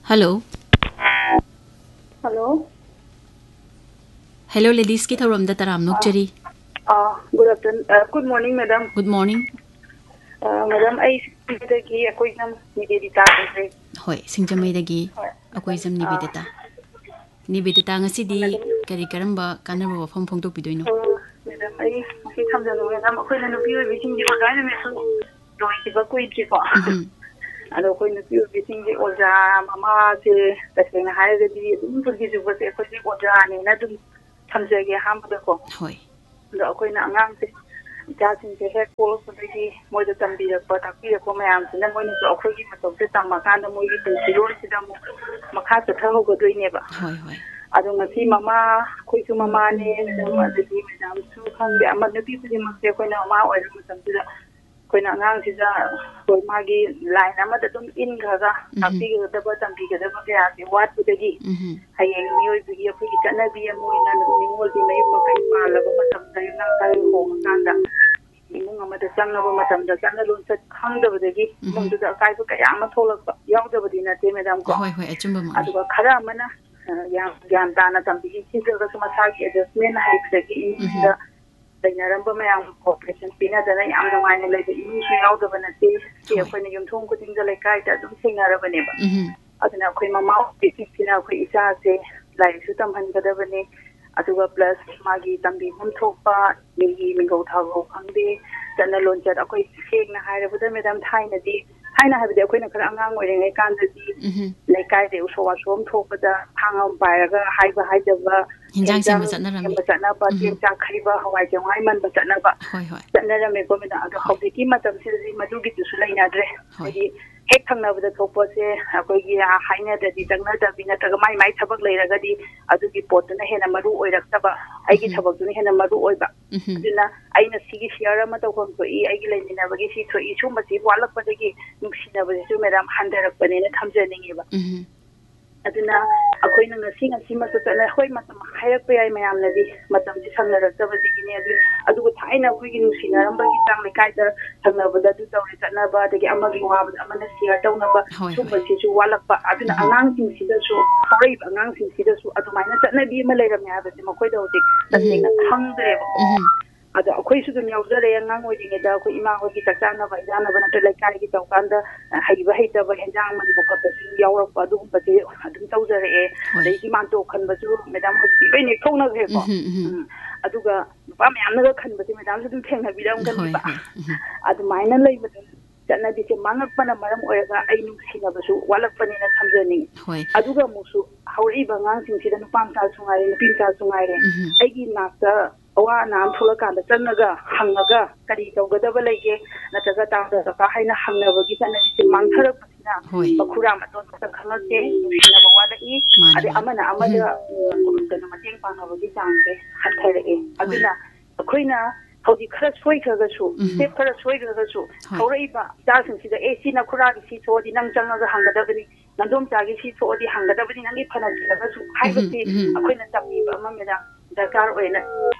Hello. Hello. Hello, ladies. Ki thorom da taram nok chari. Good afternoon. Good morning, madam. Good morning. Madam, I dagi akoi nam Nivedita ase. Hoi, singjamai dagi akoi jam Nivedita. Nivedita ngasi di kari karamba kanarba wafam phongtok pidoino. Madam, I si thamjanu madam akoi na nupi oi bising ji ogai na mesu doi ti ba koi tri ko. Ado akoi nupi oi bising ji oja mama se tasena haire di dum purgi ju base akoi ji oja ne na dum thamjage ham da ko. Hoi. Ado akoi na angang se Jasin se hek polo sudagi moida tambira pa takira ko mayam sina moina so akhogi matok se tamakanda moigi tinsiron sida mo makha sa thaho godoi neba. Hoi hoi. Ado ngasi mama khoi su mama ne madam adigi madam su khangbe amma nabi kudi makse koina ma oiru matam sida koina ngang sida koi magi line amma da dum in gaga tapi da ba tambi ga da ba ya se wat budagi hayeng mioi bigi akhogi kanabi moina ningol di mai makai pala ba matam da yuna kai ho kanda imung amada changna ba matam da changna lon sa khangda budagi mung da kai ba kaya ma tholak ba yaw da budina te madam ko Hoi hoi achumba ma. adu khara mana yang dana tambi si da sama sagi adjustment hai sagi in da dainaramba mayam operation pina da yam da mai le in su yaw da bana te ke ko ni yum thong ko ting da le kai da dum sinara bane ba aduna koi mama pina ko isa se lai su tam han da bane aduga plus magi tambi hum thokpa mi go thago khangde dana lonjat akoi seng na haira buda madam thaina di haina habide akoi na khara angang oire ngai kan da di lekai de uso wasom thokpada phangam bairaga haiba haijaba Hinjang se ma satna ram. satna ba tin cha khaiba hawai jangai man ba satna ba Hoi hoi. satna ra me ko me da ado hobiki matam si madugi tu sulai na dre di hek thangna bada thokpa se akoi gi haina da di tangna da bina ta mai mai thabak leiraga di adugi pot na hena maru oiraktaba ai gi thabak du hena maru oiba dina aina sigi share ma to kon ko I ai gi leina ba gi si tho I chu ma si walak pa gi nuksina ba su madam handarak pa ne na thamjaningi ba aduna akoi na ngasi ngasi ma so na hoi matam hairak pa ai mayam na di matam ji sangarak ta ba gi ne adu thaina koi gi nusina ramba gi tang le kai da thangna ba da du taw re na ba da gi amagi wa ba amana share taw na ba su ba si chu walak pa aduna angang sing si da su hoi angang sing si da su adu mai na na bi ma le ram ya ba si ma koi da uti ta sing na thangdre ba ado akoi su dum yaudare ngang oi dinge da ko ima ho gi takana ba jana ba na te lai kai gi taw kanda haiba heita ba henjang man bo ka su yawrak pa du ba te adum tawjare e dai gi man to khan ba su madam ho bi ne thongna ge ko aduga ba me amna ga khan ba te madam su dum thengna bi dam kan ba adu maina lai ba chana di se mangak pa na maram oyaga ai nu sina ba su walak pa ni na thamjani aduga musu hauri ba ngang sing sida nu pam sa sungai nu pin sa sungai re ai gi nakta awa nam thula kan da channaga hangaga kari tawgadaba lege nataga ta da ka haina hangna gi chana di mang tharak pasina bakhura ma to ta khangate sina ba wala I ade amana amada da na mateng pa na gi changbe hathare e aduna akoina hodi khara soi khaga su step khara soi khaga su haurai ba da sin sida e sina khura gi si thodi nang changaga hangadaba ni nandom chagi si thodi hangadaba ni nangi phana khaga su haibati akoina tambi ba ma meda dakar oina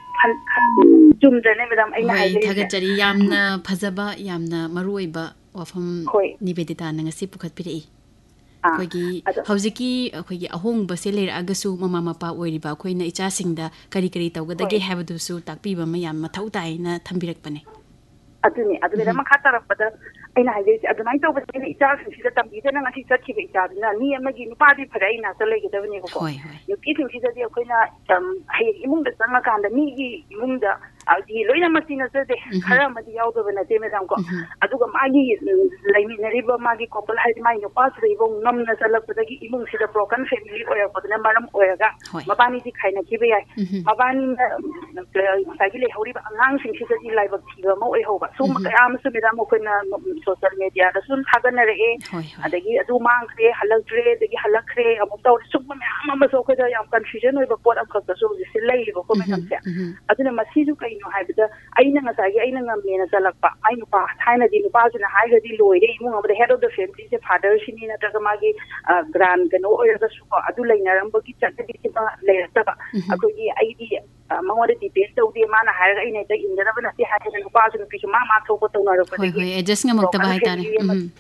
jumdane madam aina hai thagachari yamna phajaba yamna maruiba wafam Nivedita na ngasi pukhat pirei koigi haujiki koigi ahong base leira agasu mama mapa oiriba koina icha singda kari kari tawgadage habadu su takpiba mayam mathau tai na thambirak pane aduni da makha tarappada aina haije adunai to base ni icha sida tambi da ngasi chachi be icha na ni amagi nupa di phara ina ta lege da bani ko yo ki tin sida di koina hai imung da sanga kanda ni gi imung da adi loina masina sade khara madi yaw da bana te me dam ko aduga magi laimi nariba magi couple hai mai no pas re bong nam na salak padagi imung sida broken family oya ko na maram oyaga mabani di khaina ki be ai mabani sagi le hori ba angang sing sida di lai ba thiba mo oi ho ba sum ka am su me dam ko na social media da sun thagana re adagi adu mang kre halak tre adagi halak kre amuk taw sum me am so ko da yam confusion oi ba pot am ka so si lai ba ko me dam se aduna masi ju kai no haibida aina ngasagi aina ngamne na salakpa ai nupa thaina di nupa juna haiga di loire imung amade head of the family se father shini na taga magi grand gano oyaga su ko adu lainaram bagi chatte di ba leirta ba akogi ai di mangore di best di mana haiga ina ta indara bana si haiga nupa juna pi ma thoko to na ro pa hoi hoi adjust ngamok ta bai tare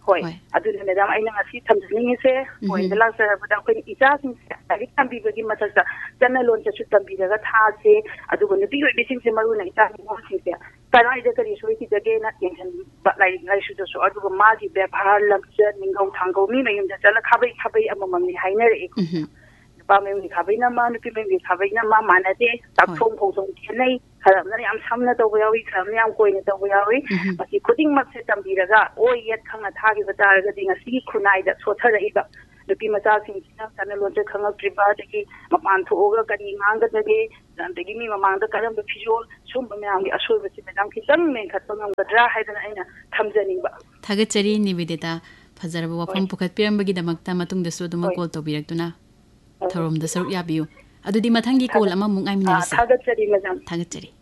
ꯍꯣꯏ ꯑꯗꯨꯅ madam ꯑꯩꯅ ꯉꯁꯤ ꯊꯝꯖꯅꯤꯡꯉꯤꯁꯦ ꯄꯣꯏꯟꯗ ꯂꯥꯛꯆꯔꯕꯗ ꯑꯩꯈꯣꯏꯅ ꯏꯆꯥꯁꯤꯡꯁꯦ ꯂꯥꯏꯔꯤꯛ ꯇꯝꯕꯤꯕꯒꯤ ꯃꯊꯛꯇ ꯆꯠꯅ ꯂꯣꯟꯆꯠꯁꯨ ꯇꯝꯕꯤꯔꯒ ꯊꯥꯁꯦ ꯑꯗꯨꯒ ꯅꯨꯄꯤ ꯑꯣꯏꯕꯤꯁꯤꯡꯁꯦ ꯃꯔꯨꯑꯣꯏꯅ ꯏꯆꯥ ꯅꯨꯄꯤꯁꯤꯡꯁꯦ ꯀꯗꯥꯏꯗ ꯀꯔꯤ ꯁꯣꯏꯈꯤꯗꯒꯦꯅ ꯌꯦꯡꯁꯤꯟꯕ ꯂꯥꯏꯔꯤꯛ ꯂꯥꯏꯁꯨꯗꯁꯨ ꯑꯗꯨꯒ ꯃꯥꯒꯤ ꯕꯦꯕꯥꯔ ꯂꯝꯆꯠ ꯅꯤꯡꯒꯧ ꯊꯥꯡꯒꯧ ꯃꯤ ꯃꯌꯨꯝꯗ ꯆꯠꯂ ꯈꯥꯕꯩ ꯑꯃꯃꯝꯅꯤ ꯍꯥꯏꯅꯔꯛꯏꯀꯣ ꯅꯨꯄꯥ ꯃꯌꯨꯝꯒꯤ ꯈꯥꯕꯩꯅ ꯑꯃ ꯅꯨꯄꯤ ꯃꯌꯨꯝꯒꯤ ꯈꯥꯕꯩꯅ ꯑꯃ ꯃꯥꯟꯅꯗꯦ ꯆꯥꯛꯊꯣꯡ ꯐꯧꯖꯣꯡ ꯈꯦꯠꯅꯩ ꯈꯔ ꯑꯃꯅ ꯌꯥꯝ ꯁꯝꯅ ꯇꯧꯕ ꯌꯥꯎꯏ ꯈꯔ ꯑꯃꯅ ꯌꯥꯝ ꯀꯣꯏꯅ ꯇꯧꯕ ꯌꯥꯎꯏ ꯃꯁꯤ ꯈꯨꯗꯤꯡꯃꯛꯁꯦ ꯇꯝꯕꯤꯔꯒ ꯑꯣꯏ ꯌꯦꯠ ꯈꯪꯅ ꯊꯥꯈꯤꯕ ꯇꯥꯔꯒꯗꯤ ꯉꯁꯤꯒꯤ ꯈꯨꯟꯅꯥꯏꯗ ꯁꯣꯊꯔꯛꯏꯕ ꯅꯨꯄꯤ ꯃꯆꯥꯁꯤꯡꯁꯤꯅ ꯆꯠꯅ ꯂꯣꯟꯆꯠ ꯈꯪꯉꯛꯇ꯭ꯔꯤꯕ ꯑꯗꯒꯤ ꯃꯄꯥꯟ ꯊꯣꯛꯑꯒ ꯀꯔꯤ ꯉꯥꯡꯒꯗꯒꯦ ꯑꯗꯒꯤ ꯃꯤ ꯃꯃꯥꯡꯗ ꯀꯔꯝꯕ ꯐꯤꯖꯣꯜ ꯁꯨꯝꯕ ꯃꯌꯥꯝꯒꯤ ꯑꯁꯣꯏꯕꯁꯤ ꯃꯦꯗꯥꯝ ꯈꯤꯇꯪ ꯃꯦꯟꯈꯠꯄ ꯉꯝꯒꯗ꯭ꯔꯥ ꯍꯥꯏꯗꯅ ꯑꯩꯅ ꯊꯝꯖꯅꯤꯡꯕ ꯊꯥꯒꯠꯆꯔꯤ ꯅꯤꯕꯦꯗꯤꯇꯥ ꯐꯖꯔꯕ ꯋꯥꯐꯝ ꯄꯨꯈꯠꯄꯤꯔꯝꯕꯒꯤꯗꯃꯛꯇ ꯃꯇꯨꯡꯗꯁꯨ ꯑꯗꯨꯃꯛ ꯀꯣꯜ ꯇꯧꯕꯤꯔꯛꯇꯨꯅ ꯊꯧꯔꯝꯗ ꯁꯔꯨꯛ ꯌꯥꯕꯤꯌꯨ ꯑꯗꯨꯗꯤ ꯃꯊꯪꯒꯤ ꯀꯣꯜ ꯑꯃꯃꯨꯛ ꯉꯥꯏꯃꯤꯟꯅꯔꯁꯤ ꯊꯥꯒꯠꯆꯔꯤ ꯃꯦꯗꯥꯝ ꯊꯥꯒꯠꯆꯔꯤ